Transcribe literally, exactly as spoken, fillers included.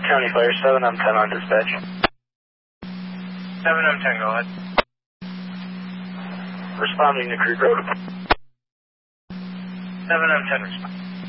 County Fire, seven M ten on dispatch. seven M ten, go ahead. Responding to Creek Road. seven M ten, respond.